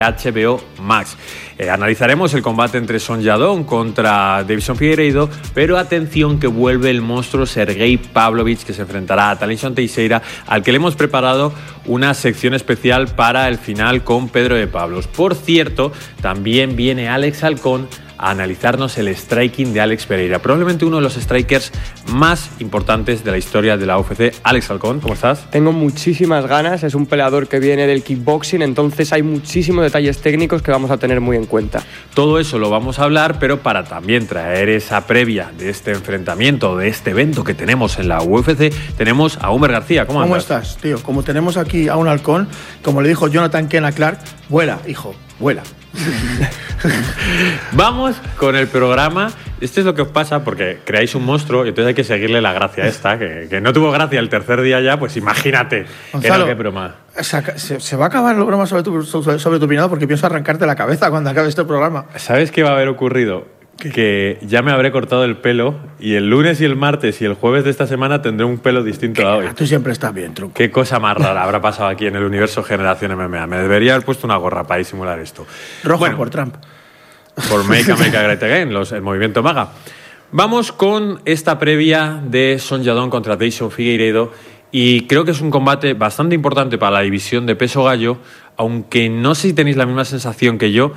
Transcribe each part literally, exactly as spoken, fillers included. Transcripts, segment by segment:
H B O Max. Eh, analizaremos el combate entre Song Yadong contra Deiveson Figueiredo, pero atención que vuelve el monstruo Sergey Pavlovich, que se enfrentará a Thalisson Teixeira, al que le hemos preparado una sección especial para el final con Pedro de Pablos. Por cierto, también viene Alex Halcón a analizarnos el striking de Alex Pereira, probablemente uno de los strikers más importantes de la historia de la U F C. Alex Halcón, ¿cómo estás? Tengo muchísimas ganas, es un peleador que viene del kickboxing, entonces hay muchísimos detalles técnicos que vamos a tener muy en cuenta. Todo eso lo vamos a hablar, pero para también traer esa previa de este enfrentamiento, de este evento que tenemos en la U F C, tenemos a Humbert García. ¿Cómo, ¿Cómo andas? estás, tío? Como tenemos aquí a un halcón, como le dijo Jonathan Kena Clark, vuela, hijo, vuela. Vamos con el programa. Esto es lo que os pasa porque creáis un monstruo y entonces hay que seguirle la gracia esta, que, que no tuvo gracia el tercer día ya, pues imagínate. Gonzalo, qué broma. Se, se, se va a acabar la broma sobre tu, sobre, sobre tu opinado porque pienso arrancarte la cabeza cuando acabe este programa. ¿Sabes qué va a haber ocurrido? Que ya me habré cortado el pelo y el lunes y el martes y el jueves de esta semana tendré un pelo distinto a hoy. Tú siempre estás bien, truco. Qué cosa más rara habrá pasado aquí en el universo Generación M M A. Me debería haber puesto una gorra para disimular esto. Roja bueno, por Trump. Por Make America Great Again, los, el movimiento MAGA. Vamos con esta previa de Song Yadong contra Deiveson Figueiredo. Y creo que es un combate bastante importante para la división de peso gallo, aunque no sé si tenéis la misma sensación que yo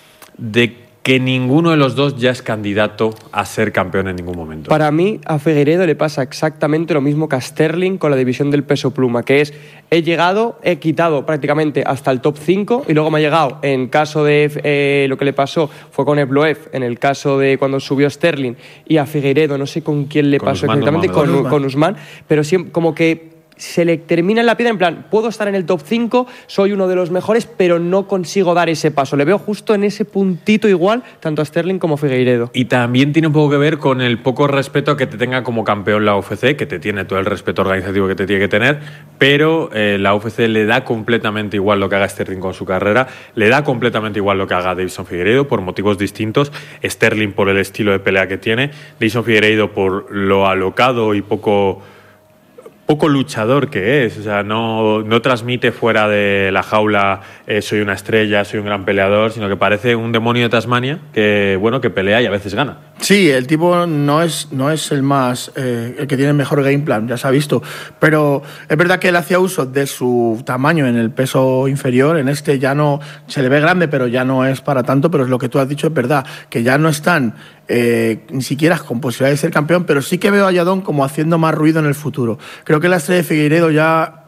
de que ninguno de los dos ya es candidato a ser campeón en ningún momento. Para mí, a Figueiredo le pasa exactamente lo mismo que a Sterling con la división del peso pluma, que es, he llegado, he quitado prácticamente hasta el top cinco y luego me ha llegado, en caso de eh, lo que le pasó fue con Evloev, en el caso de cuando subió Sterling, y a Figueiredo, no sé con quién le con pasó Usman, exactamente, con, con, con Usman, pero siempre como que se le termina en la piedra, en plan, puedo estar en el top cinco, soy uno de los mejores, pero no consigo dar ese paso. Le veo justo en ese puntito igual, tanto a Sterling como a Figueiredo. Y también tiene un poco que ver con el poco respeto que te tenga como campeón la U F C, que te tiene todo el respeto organizativo que te tiene que tener, pero eh, la U F C le da completamente igual lo que haga Sterling con su carrera, le da completamente igual lo que haga Deiveson Figueiredo por motivos distintos. Sterling por el estilo de pelea que tiene, Deiveson Figueiredo por lo alocado y poco... poco luchador que es, o sea, no, no transmite fuera de la jaula eh, soy una estrella, soy un gran peleador, sino que parece un demonio de Tasmania que, bueno, que pelea y a veces gana. Sí, el tipo no es, no es el más eh, el que tiene el mejor game plan, ya se ha visto, pero es verdad que él hacía uso de su tamaño en el peso inferior, en este ya no, se le ve grande, pero ya no es para tanto, pero es lo que tú has dicho, es verdad, que ya no están eh, ni siquiera con posibilidad de ser campeón, pero sí que veo a Yadong como haciendo más ruido en el futuro. Creo que la estrella de Figueiredo ya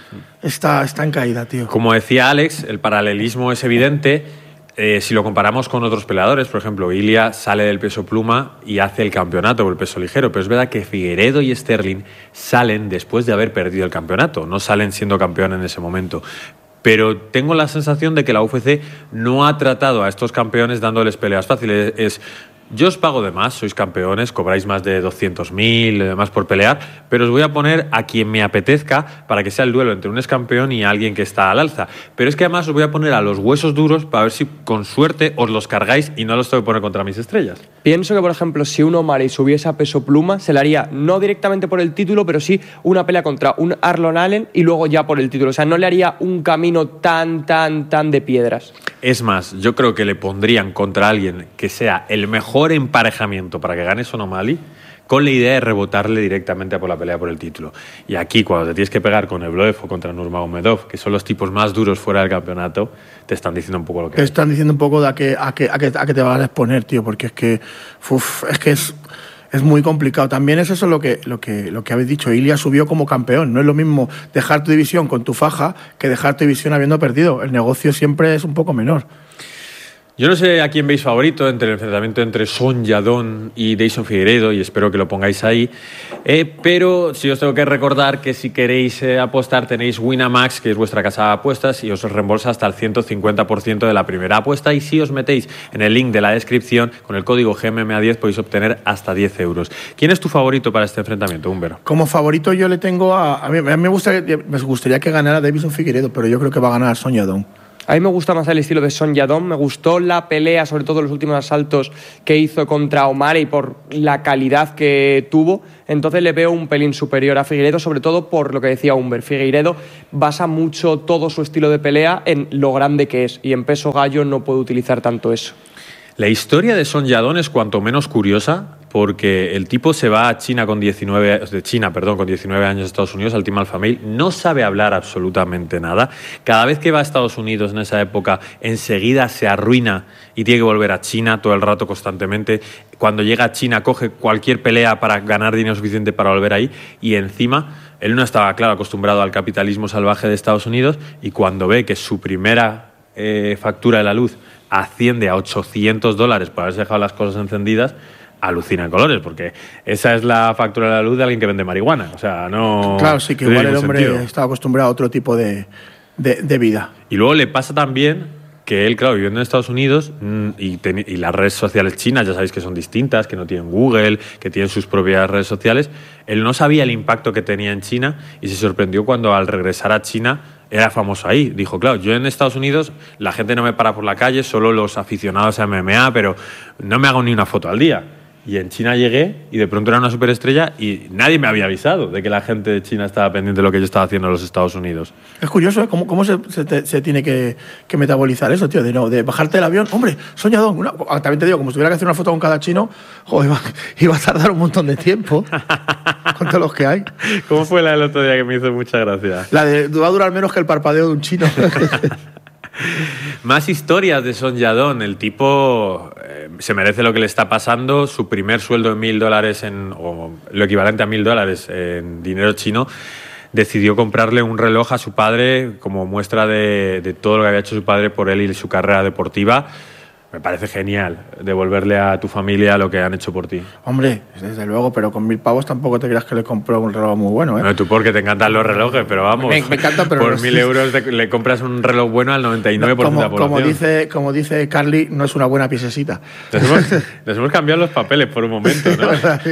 está, está en caída, tío. Como decía Alex, el paralelismo es evidente. Eh, si lo comparamos con otros peleadores, por ejemplo, Ilia sale del peso pluma y hace el campeonato por el peso ligero, pero es verdad que Figueiredo y Sterling salen después de haber perdido el campeonato, no salen siendo campeón en ese momento. Pero tengo la sensación de que la U F C no ha tratado a estos campeones dándoles peleas fáciles. Es, yo os pago de más, sois campeones, cobráis más de doscientos mil, más por pelear, pero os voy a poner a quien me apetezca para que sea el duelo entre un ex campeón y alguien que está al alza. Pero es que además os voy a poner a los huesos duros para ver si con suerte os los cargáis y no los tengo que poner contra mis estrellas. Pienso que, por ejemplo, si un O'Malley subiese a peso pluma, se le haría no directamente por el título, pero sí una pelea contra un Arlon Allen y luego ya por el título. O sea, no le haría un camino tan, tan, tan de piedras. Es más, yo creo que le pondrían contra alguien que sea el mejor emparejamiento para que gane Sean O'Malley, con la idea de rebotarle directamente a por la pelea por el título. Y aquí, cuando te tienes que pegar con Evloev o contra Nurmagomedov, que son los tipos más duros fuera del campeonato, te están diciendo un poco lo que Te es. están diciendo un poco de a qué a que, a que, a que te vas a exponer, tío, porque es que, uf, es que es... Es muy complicado. También es eso lo que, lo que, lo que habéis dicho. Ilia subió como campeón. No es lo mismo dejar tu división con tu faja que dejar tu división habiendo perdido. El negocio siempre es un poco menor. Yo no sé a quién veis favorito entre el enfrentamiento entre Song Yadong y Deiveson Figueiredo, y espero que lo pongáis ahí. Eh, pero sí os tengo que recordar que si queréis eh, apostar tenéis Winamax, que es vuestra casa de apuestas, y os reembolsa hasta el ciento cincuenta por ciento de la primera apuesta. Y si os metéis en el link de la descripción con el código G M M A diez podéis obtener hasta diez euros. ¿Quién es tu favorito para este enfrentamiento, Humbert? Como favorito yo le tengo a... A mí, a mí me, gusta, me gustaría que ganara Deiveson Figueiredo, pero yo creo que va a ganar Song Yadong. A mí me gusta más el estilo de Son Yadong. Me gustó la pelea, sobre todo los últimos asaltos que hizo contra O'Malley por la calidad que tuvo. Entonces le veo un pelín superior a Figueiredo, sobre todo por lo que decía Humber. Figueiredo basa mucho todo su estilo de pelea en lo grande que es, y en peso gallo no puede utilizar tanto eso. La historia de Son Yadong es cuanto menos curiosa, porque el tipo se va a China con diecinueve, de China, perdón, con diecinueve años a Estados Unidos, al Team Alpha Male, no sabe hablar absolutamente nada. Cada vez que va a Estados Unidos en esa época, enseguida se arruina y tiene que volver a China todo el rato constantemente. Cuando llega a China coge cualquier pelea para ganar dinero suficiente para volver ahí, y encima él no estaba, claro, acostumbrado al capitalismo salvaje de Estados Unidos, y cuando ve que su primera eh, factura de la luz asciende a ochocientos dólares por haberse dejado las cosas encendidas, alucina en colores, porque esa es la factura de la luz de alguien que vende marihuana. O sea, no... Claro, sí, que no igual el hombre sentido. estaba acostumbrado a otro tipo de, de, de vida. Y luego le pasa también que él, claro, viviendo en Estados Unidos y, ten, y las redes sociales chinas, ya sabéis que son distintas, que no tienen Google, que tienen sus propias redes sociales, él no sabía el impacto que tenía en China y se sorprendió cuando al regresar a China era famoso ahí. Dijo, claro, yo en Estados Unidos la gente no me para por la calle, solo los aficionados a M M A, pero no me hago ni una foto al día. Y en China llegué y de pronto era una superestrella y nadie me había avisado de que la gente de China estaba pendiente de lo que yo estaba haciendo en los Estados Unidos. Es curioso, ¿eh? ¿Cómo, cómo se, se, te, se tiene que, que metabolizar eso, tío? De, no, de bajarte del avión. Hombre, Son Yadong. Una, también te digo, como si tuviera que hacer una foto con cada chino, joder, iba, iba a tardar un montón de tiempo con todos los que hay. ¿Cómo fue la del otro día que me hizo mucha gracia? La de va a durar menos que el parpadeo de un chino. Más historias de Son Yadong. El tipo eh, se merece lo que le está pasando. Su primer sueldo en mil dólares, en, o lo equivalente a mil dólares en dinero chino, decidió comprarle un reloj a su padre como muestra de, de todo lo que había hecho su padre por él y su carrera deportiva. Me parece genial devolverle a tu familia lo que han hecho por ti. Hombre, desde luego, pero con mil pavos tampoco te creas que le compró un reloj muy bueno, ¿eh? No, tú porque te encantan los relojes, pero vamos, me, me encanta, pero por no, mil euros te, le compras un reloj bueno al noventa y nueve por ciento no, de la como, población. como dice, como dice Carly, no es una buena piececita. Nos hemos, nos hemos cambiado los papeles por un momento, ¿no?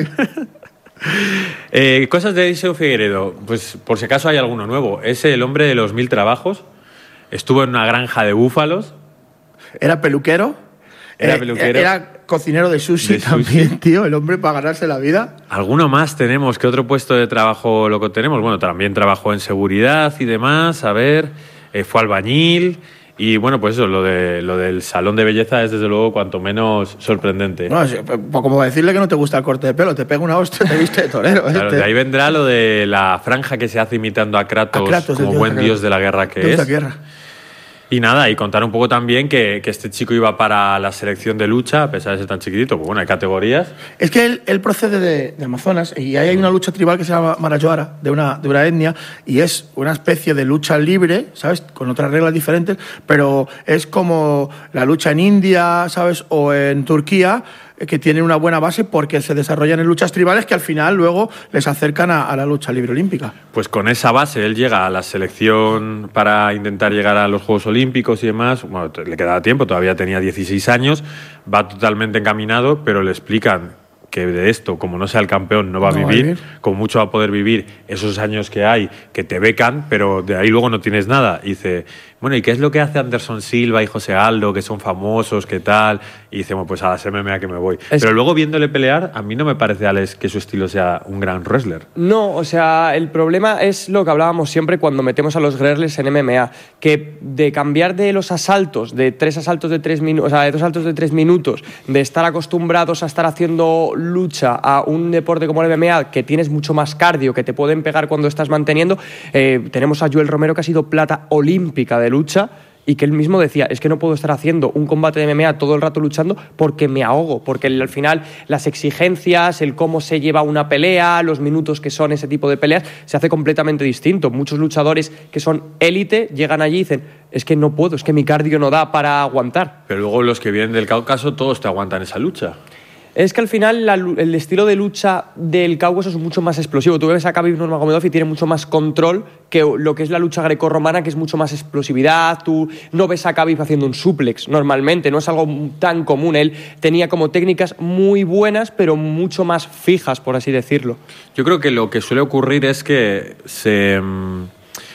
eh, cosas de Eliseu Figueiredo, pues por si acaso hay alguno nuevo. Es el hombre de los mil trabajos. Estuvo en una granja de búfalos. Era peluquero. Era peluquero. Era cocinero de sushi, de sushi también, tío. El hombre para ganarse la vida. ¿Alguno más tenemos? ¿Qué otro puesto de trabajo lo que tenemos? Bueno, también trabajó en seguridad y demás. A ver, eh, fue albañil. Y bueno, pues eso, lo, de, lo del salón de belleza es desde luego cuanto menos sorprendente. No, es, como decirle que no te gusta el corte de pelo, te pega una hostia, te viste de torero. Claro, este. de ahí vendrá lo de la franja que se hace imitando a Kratos, a Kratos como dios buen de dios de la guerra que dios es. De la guerra. Y nada, y contar un poco también que, que este chico iba para la selección de lucha, a pesar de ser tan chiquitito, pues bueno, hay categorías. Es que él, él procede de, de Amazonas y ahí hay una lucha tribal que se llama Marajoara, de una, de una etnia, y es una especie de lucha libre, ¿sabes? Con otras reglas diferentes, pero es como la lucha en India, ¿sabes? O en Turquía, que tienen una buena base porque se desarrollan en luchas tribales que al final luego les acercan a, a la lucha libre olímpica. Pues con esa base él llega a la selección para intentar llegar a los Juegos Olímpicos y demás. Bueno, le quedaba tiempo, todavía tenía dieciséis años, va totalmente encaminado, pero le explican que de esto, como no sea el campeón, no va a, no vivir, va a vivir, como mucho va a poder vivir esos años que hay, que te becan, pero de ahí luego no tienes nada. Y dice, bueno, ¿y qué es lo que hace Anderson Silva y José Aldo, que son famosos, qué tal? Y dice, bueno, pues a las M M A que me voy. Es... Pero luego viéndole pelear, a mí no me parece, Alex, que su estilo sea un gran wrestler. No, o sea, el problema es lo que hablábamos siempre cuando metemos a los wrestlers en M M A, que de cambiar de los asaltos, de tres asaltos de tres minutos, o sea, de dos asaltos de tres minutos, de estar acostumbrados a estar haciendo lucha a un deporte como el M M A, que tienes mucho más cardio, que te pueden pegar cuando estás manteniendo. Eh, tenemos a Joel Romero, que ha sido plata olímpica de lucha, y que él mismo decía, es que no puedo estar haciendo un combate de M M A todo el rato luchando porque me ahogo, porque al final las exigencias, el cómo se lleva una pelea, los minutos que son ese tipo de peleas, se hace completamente distinto. Muchos luchadores que son élite llegan allí y dicen, es que no puedo, es que mi cardio no da para aguantar. Pero luego los que vienen del Cáucaso, todos te aguantan esa lucha. Es que al final la, el estilo de lucha del Cáucaso es mucho más explosivo. Tú ves a Khabib Nurmagomedov y tiene mucho más control que lo que es la lucha grecorromana, que es mucho más explosividad. Tú no ves a Khabib haciendo un suplex normalmente, no es algo tan común. Él tenía como técnicas muy buenas, pero mucho más fijas, por así decirlo. Yo creo que lo que suele ocurrir es que se...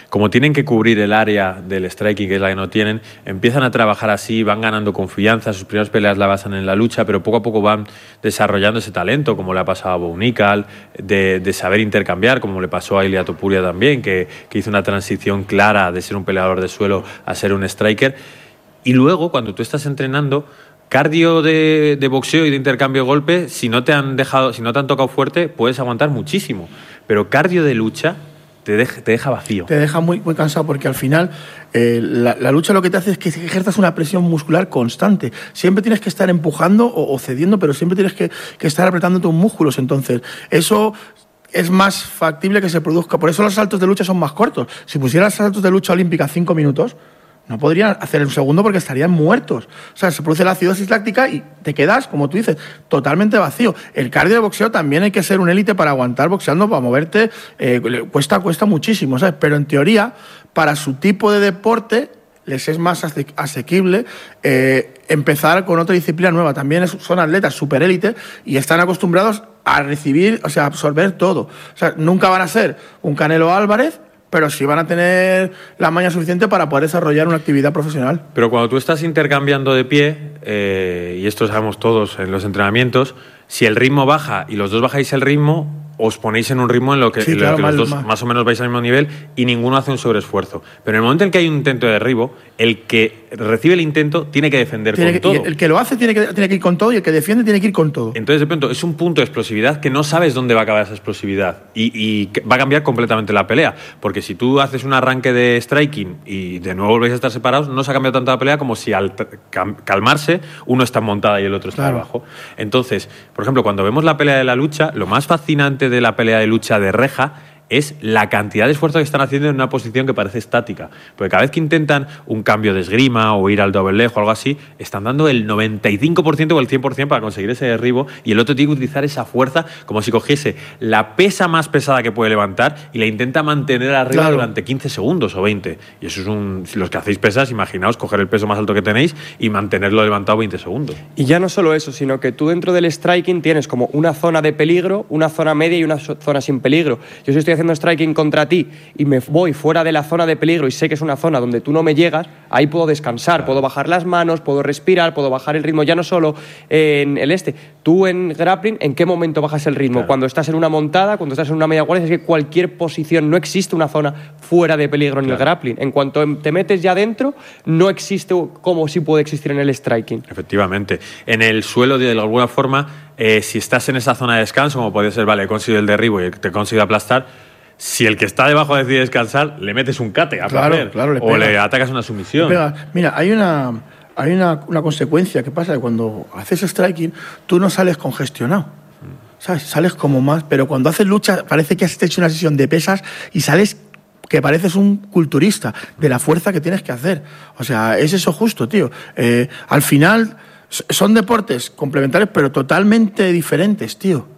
como tienen que cubrir el área del striking, que es la que no tienen, empiezan a trabajar así, van ganando confianza, sus primeras peleas la basan en la lucha, pero poco a poco van desarrollando ese talento, como le ha pasado a Bounikal, de, de saber intercambiar, como le pasó a Ilia Topuria también, que, que hizo una transición clara de ser un peleador de suelo a ser un striker. Y luego, cuando tú estás entrenando, cardio de, de boxeo y de intercambio de golpe, si no te han dejado, si no te han tocado fuerte, puedes aguantar muchísimo. Pero cardio de lucha te deja, te deja vacío. Te deja muy, muy cansado porque al final eh, la, la lucha lo que te hace es que ejerzas una presión muscular constante. Siempre tienes que estar empujando o, o cediendo, pero siempre tienes que, que estar apretando tus músculos. Entonces, eso es más factible que se produzca. Por eso los saltos de lucha son más cortos. Si pusieras saltos de lucha olímpica cinco minutos, no podrían hacer un segundo porque estarían muertos. O sea, se produce la acidosis láctica y te quedas, como tú dices, totalmente vacío. El cardio de boxeo también hay que ser un élite para aguantar boxeando, para moverte. Eh, cuesta, cuesta muchísimo, ¿sabes? Pero en teoría, para su tipo de deporte, les es más asequible eh, empezar con otra disciplina nueva. También es, son atletas super élite y están acostumbrados a recibir, o sea, a absorber todo. O sea, nunca van a ser un Canelo Álvarez, pero sí van a tener la maña suficiente para poder desarrollar una actividad profesional. Pero cuando tú estás intercambiando de pie, eh, y esto sabemos todos en los entrenamientos, si el ritmo baja y los dos bajáis el ritmo, os ponéis en un ritmo en lo que, sí, en claro, lo que mal, los dos mal. más o menos vais al mismo nivel y ninguno hace un sobreesfuerzo. Pero en el momento en que hay un intento de derribo, el que recibe el intento tiene que defender tiene con que, todo. El que lo hace tiene que, tiene que ir con todo y el que defiende tiene que ir con todo. Entonces, de pronto, es un punto de explosividad que no sabes dónde va a acabar esa explosividad y, y va a cambiar completamente la pelea. Porque si tú haces un arranque de striking y de nuevo volvéis a estar separados, no se ha cambiado tanto la pelea como si al calmarse uno está en montada y el otro está claro. abajo. Entonces, por ejemplo, cuando vemos la pelea de la lucha, lo más fascinante de la pelea de lucha de reja es la cantidad de esfuerzo que están haciendo en una posición que parece estática. Porque cada vez que intentan un cambio de esgrima o ir al doble leg o algo así, están dando el noventa y cinco por ciento o el cien por ciento para conseguir ese derribo y el otro tiene que utilizar esa fuerza como si cogiese la pesa más pesada que puede levantar y la intenta mantener arriba claro. durante quince segundos o veinte. Y eso es un... Si los que hacéis pesas, imaginaos coger el peso más alto que tenéis y mantenerlo levantado veinte segundos. Y ya no solo eso, sino que tú dentro del striking tienes como una zona de peligro, una zona media y una zona sin peligro. Yo si estoy haciendo striking contra ti y me voy fuera de la zona de peligro y sé que es una zona donde tú no me llegas, ahí puedo descansar, claro. puedo bajar las manos, puedo respirar, puedo bajar el ritmo, ya no solo en el este. Tú en grappling, ¿en qué momento bajas el ritmo? Claro. Cuando estás en una montada, cuando estás en una media guardia, es que cualquier posición, no existe una zona fuera de peligro en claro. el grappling. En cuanto te metes ya dentro, no existe como sí puede existir en el striking. Efectivamente. En el suelo, de alguna forma, eh, si estás en esa zona de descanso, como puede ser, vale, he conseguido el derribo y te he conseguido aplastar, si el que está debajo decide descansar, le metes un cate a claro, placer, claro, le o le atacas una sumisión. Le Mira, hay una hay una, una consecuencia que pasa que cuando haces striking, tú no sales congestionado. ¿Sabes? Sales como más, pero cuando haces lucha parece que has hecho una sesión de pesas y sales que pareces un culturista de la fuerza que tienes que hacer. O sea, es eso justo, tío. Eh, al final son deportes complementarios, pero totalmente diferentes, tío.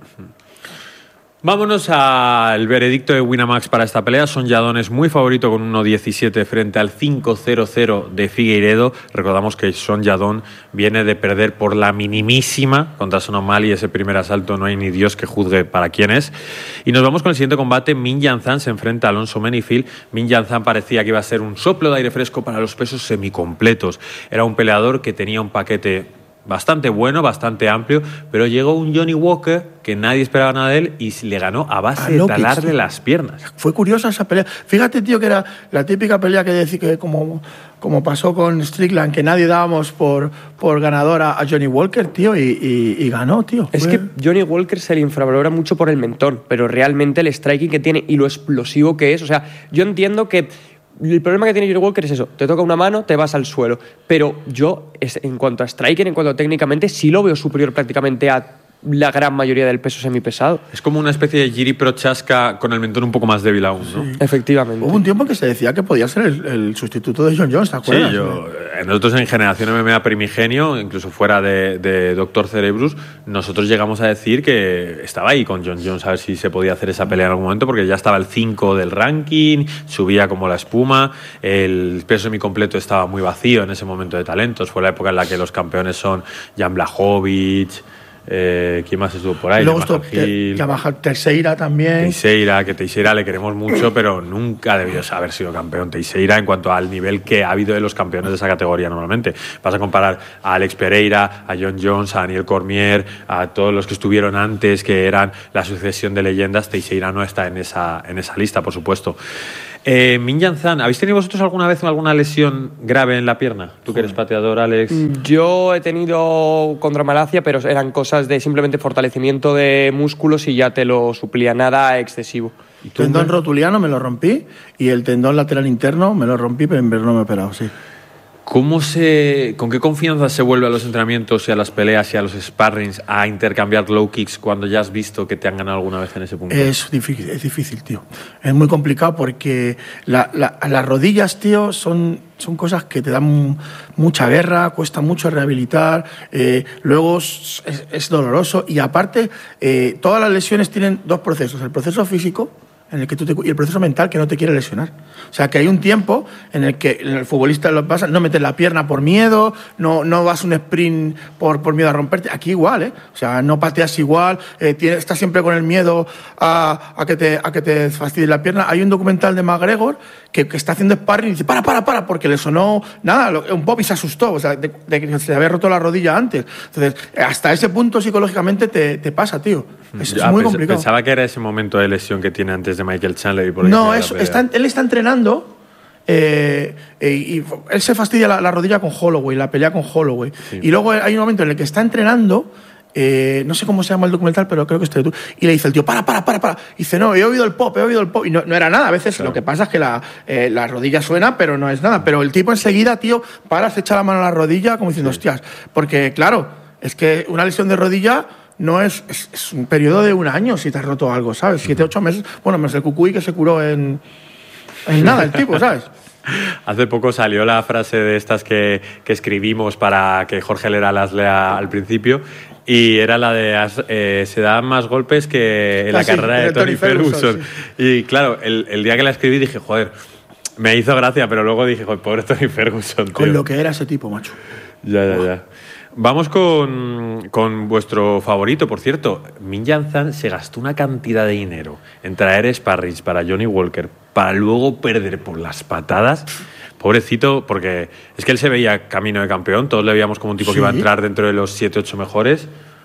Vámonos al veredicto de Winamax para esta pelea. Son Yadon es muy favorito con uno diecisiete frente al cinco cero cero de Figueiredo. Recordamos que Son Yadon viene de perder por la minimísima contra Son O'Malley. Ese primer asalto no hay ni Dios que juzgue para quién es. Y nos vamos con el siguiente combate. Min Yan Zhang se enfrenta a Alonso Menifield. Min Yan Zhang parecía que iba a ser un soplo de aire fresco para los pesos semicompletos. Era un peleador que tenía un paquete bastante bueno, bastante amplio, pero llegó un Johnny Walker que nadie esperaba nada de él y le ganó a base a de Lokic, talarle las piernas. Fue curiosa esa pelea. Fíjate, tío, que era la típica pelea que decía que como, como pasó con Strickland, que nadie dábamos por, por ganadora a Johnny Walker, tío, y, y, y ganó, tío. Es Fue... que Johnny Walker se le infravalora mucho por el mentón, pero realmente el striking que tiene y lo explosivo que es, o sea, yo entiendo que el problema que tiene Johnny Walker es eso, te toca una mano, te vas al suelo, pero yo, en cuanto a striking, en cuanto a técnicamente, sí lo veo superior prácticamente a la gran mayoría del peso semipesado. Es como una especie de Jiri Prochaska con el mentón un poco más débil aún, ¿no? Sí. Efectivamente. Hubo un tiempo que se decía que podía ser el, el sustituto de John Jones, ¿te acuerdas? Sí, yo, nosotros en Generación M M A Primigenio, incluso fuera de, de Doctor Cerebrus, nosotros llegamos a decir que estaba ahí con John Jones a ver si se podía hacer esa pelea en algún momento, porque ya estaba el cinco del ranking, subía como la espuma, el peso semicompleto estaba muy vacío en ese momento de talentos. Fue la época en la que los campeones son Jan Blachowicz, Eh, ¿Quién más estuvo por ahí? Luego estuvo Yamaha Teixeira también. Teixeira, que Teixeira le queremos mucho, pero nunca debió haber sido campeón Teixeira en cuanto al nivel que ha habido de los campeones de esa categoría normalmente. Vas a comparar a Alex Pereira, a John Jones, a Daniel Cormier, a todos los que estuvieron antes, que eran la sucesión de leyendas. Teixeira no está en esa, en esa lista, por supuesto. Eh, Mingyan Zhang, ¿habéis tenido vosotros alguna vez alguna lesión grave en la pierna? Tú que eres pateador, Alex. Yo he tenido contra Malacia, pero eran cosas de simplemente fortalecimiento de músculos y ya te lo suplía, nada excesivo. El tendón rotuliano me lo rompí y el tendón lateral interno me lo rompí, pero en verano me he operado, sí. ¿Cómo se, ¿Con qué confianza se vuelve a los entrenamientos y a las peleas y a los sparrings a intercambiar low kicks cuando ya has visto que te han ganado alguna vez en ese punto? Es difícil, es difícil, tío. Es muy complicado porque la, la, las rodillas, tío, son, son cosas que te dan mucha guerra, cuesta mucho rehabilitar, eh, luego es, es doloroso y aparte eh, todas las lesiones tienen dos procesos. El proceso físico, en el que tú te, y el proceso mental que no te quiere lesionar. O sea, que hay un tiempo en el que el futbolista lo pasa, no metes la pierna por miedo, no, no vas un sprint por, por miedo a romperte. Aquí igual, ¿eh? O sea, no pateas igual, eh, tienes, estás siempre con el miedo a, a, que te, a que te fastidie la pierna. Hay un documental de McGregor que, que está haciendo sparring y dice, para, para, para, porque le sonó nada, un pop y se asustó, o sea, de, de que se había roto la rodilla antes. Entonces, hasta ese punto psicológicamente te, te pasa, tío. Es, ya, es muy pens- complicado. Pensaba que era ese momento de lesión que tiene antes de Michael Chandler. Y por No, eso, está, él está entrenando eh, eh, y él se fastidia la, la rodilla con Holloway, la pelea con Holloway. Sí. Y luego hay un momento en el que está entrenando, eh, no sé cómo se llama el documental, pero creo que es tú. Y le dice el tío, para, para, para, para. Y dice, no, he oído el pop, he oído el pop. Y no, no era nada. A veces claro. Lo que pasa es que la, eh, la rodilla suena, pero no es nada. Pero el tipo enseguida, tío, para, se echa la mano a la rodilla como diciendo, sí. Hostias. Porque, claro, es que una lesión de rodilla no es, es, es un periodo de un año si te has roto algo, ¿sabes? Siete, ocho meses. Bueno, menos el Cucuy que se curó en, en nada, el tipo, ¿sabes? Hace poco salió la frase de estas que, que escribimos para que Jorge Lera las lea al principio y era la de eh, se dan más golpes que en la ah, carrera sí, de Tony, Tony Ferguson. Ferguson sí. Y claro, el, el día que la escribí dije, joder, me hizo gracia, pero luego dije, joder, pobre Tony Ferguson, tío. Con lo que era ese tipo, macho. Ya, ya, ya. Vamos con, con vuestro favorito, por cierto. Mingyan Zhang se gastó una cantidad de dinero en traer sparrings para Johnny Walker para luego perder por las patadas. Pobrecito, porque es que él se veía camino de campeón. Todos le veíamos como un tipo ¿sí? que iba a entrar dentro de los siete ocho mejores.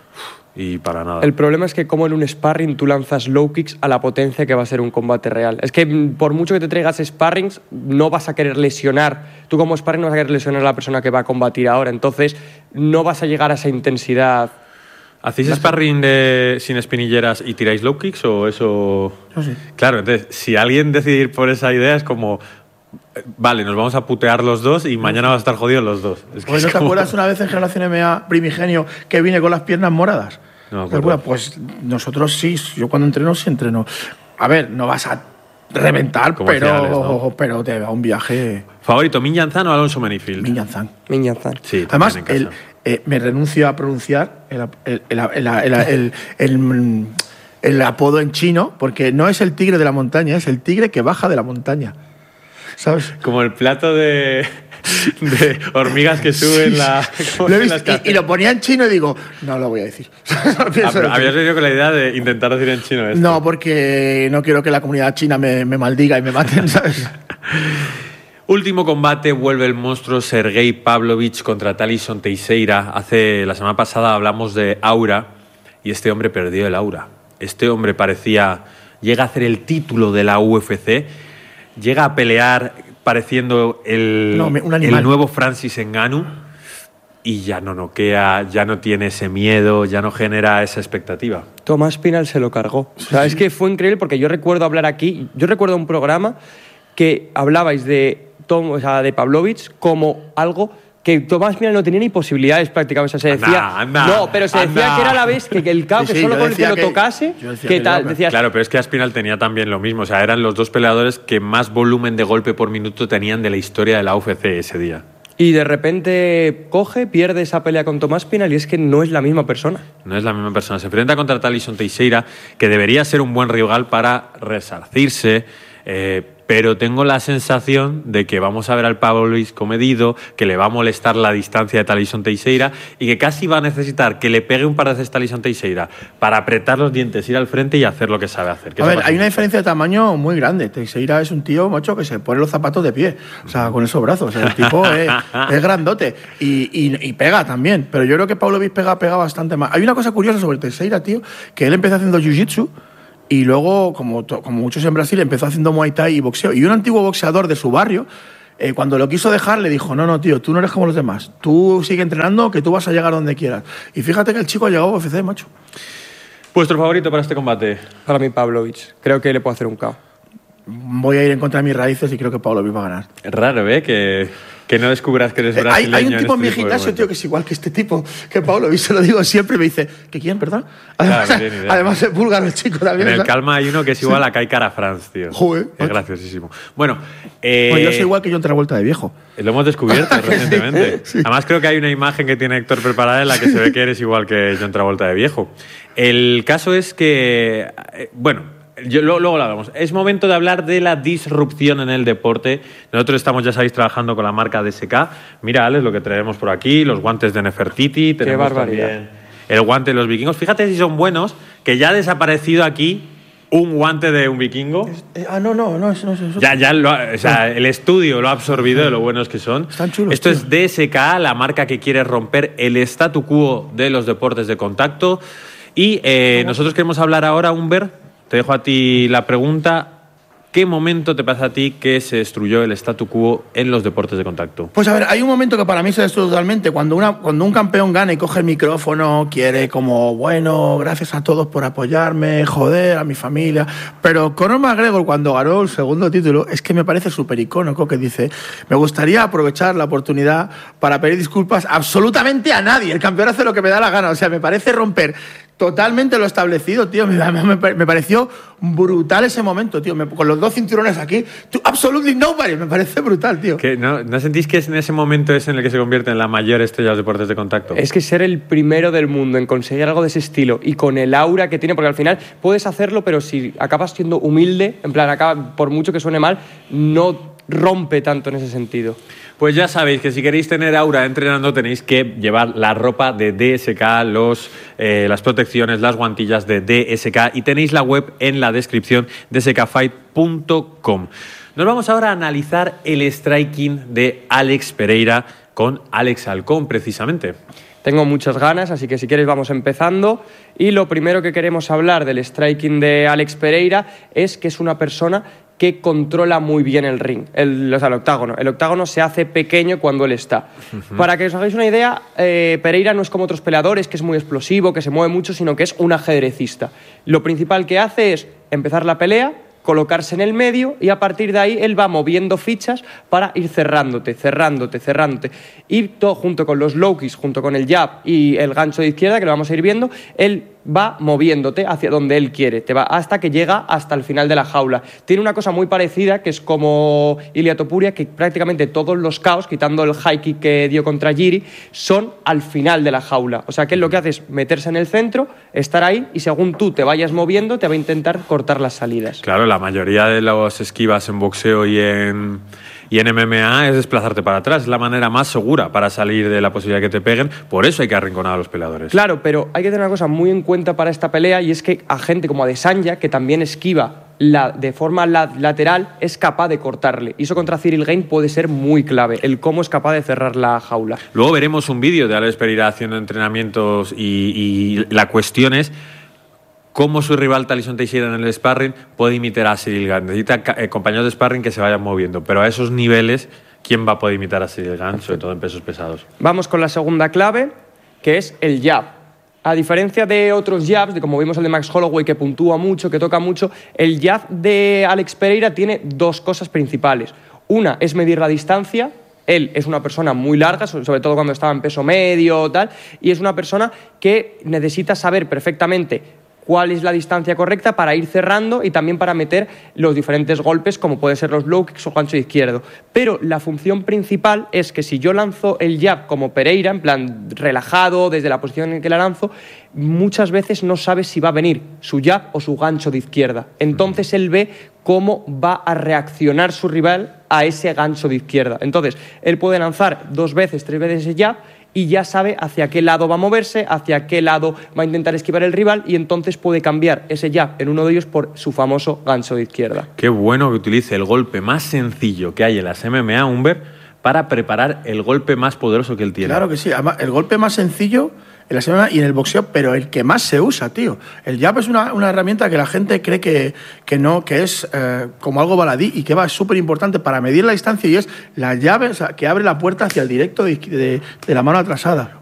Y para nada. El problema es que como en un sparring tú lanzas low kicks a la potencia que va a ser un combate real. Es que por mucho que te traigas sparrings, no vas a querer lesionar. Tú como sparring no vas a querer lesionar a la persona que va a combatir ahora. Entonces no vas a llegar a esa intensidad. ¿Hacéis sparring de, sin espinilleras y tiráis low kicks o eso? Yo sí. Claro, entonces si alguien decide ir por esa idea es como... Vale, nos vamos a putear los dos y mañana vas a estar jodidos los dos. Es que pues, ¿no es te como... acuerdas una vez en Generación M A Primigenio que vine con las piernas moradas? No, ¿te acuerdas? Pues nosotros sí, yo cuando entreno sí entreno. A ver, no vas a reventar, pero, finales, ¿no? Pero te va un viaje... ¿Favorito, Mingyan Zhang o Alonso Menifield? Mingyan Zhang. Mingyan Zhang. Sí, además, el, eh, me renuncio a pronunciar el, el, el, el, el, el, el, el apodo en chino, porque no es el tigre de la montaña, es el tigre que baja de la montaña. ¿Sabes? Como el plato de, de hormigas que suben sí, la, lo las y, y lo ponía en chino y digo, no lo voy a decir. Ah, ¿habías venido con la idea de intentar decir en chino esto? No, porque no quiero que la comunidad china me, me maldiga y me maten, ¿sabes? Último combate, vuelve el monstruo Sergei Pavlovich contra Talison Teixeira. Hace, la semana pasada hablamos de aura y este hombre perdió el aura. Este hombre parecía, llega a hacer el título de la U F C, llega a pelear pareciendo el, no, el nuevo Francis Ngannou y ya no noquea, ya no tiene ese miedo, ya no genera esa expectativa. Tomás Pinal se lo cargó. O sea, es que fue increíble porque yo recuerdo hablar aquí, yo recuerdo un programa que hablabais de, Tom, o sea, de Pavlovich como algo que Tomás Pinal no tenía ni posibilidades prácticamente. O sea, se decía, anda, no, pero se decía anda. que era a la vez que, que el cabo, sí, que solo con el que lo tocase, que, que tal. Decías, claro, pero es que Aspinall tenía también lo mismo. O sea, eran los dos peleadores que más volumen de golpe por minuto tenían de la historia de la U F C ese día. Y de repente coge, pierde esa pelea con Tomás Pinal y es que no es la misma persona. No es la misma persona. Se enfrenta contra Talison Teixeira, que debería ser un buen rival para resarcirse. Eh, pero tengo la sensación de que vamos a ver al Pavlovich comedido, que le va a molestar la distancia de Talisson Teixeira y que casi va a necesitar que le pegue un par de veces Talisson Teixeira para apretar los dientes, ir al frente y hacer lo que sabe hacer. A ver, hay una diferencia de tamaño muy grande. Teixeira es un tío, macho, que se pone los zapatos de pie, o sea, con esos brazos. O sea, el tipo es, es grandote y, y, y pega también, pero yo creo que Pavlovich pega, pega bastante más. Hay una cosa curiosa sobre Teixeira, tío, que él empezó haciendo jiu-jitsu y luego, como, como muchos en Brasil, empezó haciendo Muay Thai y boxeo. Y un antiguo boxeador de su barrio, eh, cuando lo quiso dejar, le dijo, no, no, tío, tú no eres como los demás. Tú sigue entrenando, que tú vas a llegar donde quieras. Y fíjate que el chico ha llegado a U F C, macho. ¿Vuestro favorito para este combate? Para mí, Pavlovich. Creo que le puedo hacer un K O. Voy a ir en contra de mis raíces y creo que Pavlovich va a ganar. Es raro, ¿eh? Que, que no descubras que eres brasileño. Hay, hay un tipo en, en mi este gimnasio, tío, que es igual que este tipo, que Pavlovich, se lo digo siempre, me dice, ¿que quién, perdón? Además, claro, bien, además es búlgaro el chico también. En el ¿sabes? Calma hay uno que es igual sí. a Kai Kara France, tío. Joder. Es graciosísimo. Bueno, eh, pues yo soy igual que John Travolta de viejo. Lo hemos descubierto recientemente. Sí. Además, creo que hay una imagen que tiene Héctor preparada en la que se ve que eres igual que John Travolta de viejo. El caso es que, eh, bueno, Yo, luego lo hablamos. Es momento de hablar de la disrupción en el deporte. Nosotros estamos, ya sabéis, trabajando con la marca D S K. Mira, Alex, lo que traemos por aquí, los guantes de Nefertiti. Qué tenemos barbaridad. También el guante de los vikingos. Fíjate si son buenos, que ya ha desaparecido aquí un guante de un vikingo. Eh, ah, no, no, no, eso no es eso. Ya, ya lo ha, o sea, el estudio lo ha absorbido de lo buenos que son. Están chulos. Esto tío. es D S K, la marca que quiere romper el statu quo de los deportes de contacto. Y eh, nosotros queremos hablar ahora, Humber. Te dejo a ti la pregunta. ¿Qué momento te pasa a ti que se destruyó el statu quo en los deportes de contacto? Pues a ver, hay un momento que para mí se destruye totalmente. Cuando, una, cuando un campeón gana y coge el micrófono, quiere como, bueno, gracias a todos por apoyarme, joder, a mi familia. Pero Conor McGregor, cuando ganó el segundo título, es que me parece súper icónico, que dice, me gustaría aprovechar la oportunidad para pedir disculpas absolutamente a nadie. El campeón hace lo que me da la gana. O sea, me parece romper totalmente lo establecido, tío. Me, me, me pareció brutal ese momento, tío. Me, con los dos cinturones aquí. Tú, absolutely nobody. Me parece brutal, tío. ¿Qué, no, ¿No sentís que en ese momento es en el que se convierte en la mayor estrella de los deportes de contacto? Es que ser el primero del mundo en conseguir algo de ese estilo y con el aura que tiene, porque al final puedes hacerlo, pero si acabas siendo humilde, en plan, acaba, por mucho que suene mal, no rompe tanto en ese sentido. Pues ya sabéis que si queréis tener aura entrenando tenéis que llevar la ropa de D S K, los, eh, las protecciones, las guantillas de D S K y tenéis la web en la descripción, d s k fight punto com. Nos vamos ahora a analizar el striking de Alex Pereira con Alex Halcón, precisamente. Tengo muchas ganas, así que si quieres vamos empezando. Y lo primero que queremos hablar del striking de Alex Pereira es que es una persona que controla muy bien el ring, el, o sea, el octágono. El octágono se hace pequeño cuando él está. Uh-huh. Para que os hagáis una idea, eh, Pereira no es como otros peleadores, que es muy explosivo, que se mueve mucho, sino que es un ajedrecista. Lo principal que hace es empezar la pelea, colocarse en el medio y a partir de ahí él va moviendo fichas para ir cerrándote, cerrándote, cerrándote. Y todo junto con los low kicks, junto con el jab y el gancho de izquierda, que lo vamos a ir viendo, él va moviéndote hacia donde él quiere, te va hasta que llega hasta el final de la jaula. Tiene una cosa muy parecida que es como Ilia Topuria, que prácticamente todos los K Os, quitando el high kick que dio contra Jiri, son al final de la jaula. O sea que él lo que hace es meterse en el centro, estar ahí y según tú te vayas moviendo te va a intentar cortar las salidas. Claro, la mayoría de los esquivas en boxeo y en... Y en M M A es desplazarte para atrás, es la manera más segura para salir de la posibilidad de que te peguen, por eso hay que arrinconar a los peleadores. Claro, pero hay que tener una cosa muy en cuenta para esta pelea y es que a gente como Adesanya, que también esquiva la, de forma la, lateral, es capaz de cortarle. Y eso contra Cyril Gane puede ser muy clave, el cómo es capaz de cerrar la jaula. Luego veremos un vídeo de Alex Pereira haciendo entrenamientos y, y la cuestión es cómo su rival Talisson Teixeira en el sparring puede imitar a Cyril Gane. Necesita eh, compañeros de sparring que se vayan moviendo, pero a esos niveles, ¿quién va a poder imitar a Cyril Gane, sobre todo en pesos pesados? Vamos con la segunda clave, que es el jab. A diferencia de otros jabs, de como vimos el de Max Holloway, que puntúa mucho, que toca mucho, el jab de Alex Pereira tiene dos cosas principales. Una es medir la distancia. Él es una persona muy larga, sobre todo cuando estaba en peso medio, tal, y es una persona que necesita saber perfectamente cuál es la distancia correcta para ir cerrando y también para meter los diferentes golpes, como pueden ser los low kicks o gancho izquierdo. Pero la función principal es que si yo lanzo el jab como Pereira, en plan relajado, desde la posición en que la lanzo, muchas veces no sabe si va a venir su jab o su gancho de izquierda. Entonces él ve cómo va a reaccionar su rival a ese gancho de izquierda. Entonces, él puede lanzar dos veces, tres veces ese jab y ya sabe hacia qué lado va a moverse, hacia qué lado va a intentar esquivar el rival, y entonces puede cambiar ese jab en uno de ellos por su famoso gancho de izquierda. Qué bueno que utilice el golpe más sencillo que hay en las M M A, Humber, para preparar el golpe más poderoso que él tiene. Claro que sí. Además, el golpe más sencillo en la M M A y en el boxeo, pero el que más se usa, tío. El jab es una, una herramienta que la gente cree que, que no, que es eh, como algo baladí, y que va, es súper importante para medir la distancia, y es la llave, o sea, que abre la puerta hacia el directo de, de, de la mano atrasada.